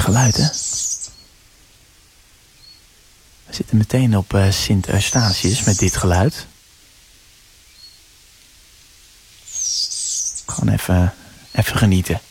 geluid, hè? We zitten meteen op Sint Eustatius met dit geluid. Gewoon even genieten.